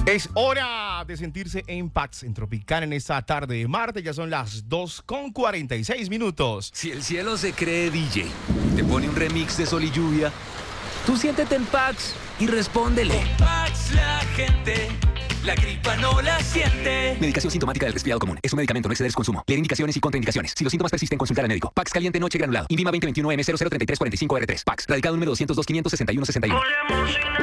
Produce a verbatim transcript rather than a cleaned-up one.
Es hora de sentirse en Pax en Tropical en esta tarde de martes. Ya son las dos con cuarenta y seis minutos. Si el cielo se cree D J, te pone un remix de Sol y Lluvia, tú siéntete en Pax y respóndele. En Pax la gente, la gripa no la siente. Medicación sintomática del resfriado común. Es un medicamento, no exceder su consumo. Leer indicaciones y contraindicaciones. Si los síntomas persisten, consultar al médico. Pax caliente noche granulado. INVIMA veinte veintiuno M cero cero tres tres cuatro cinco R tres. Pax. Radicado número doscientos dos, quinientos sesenta y uno sesenta y uno.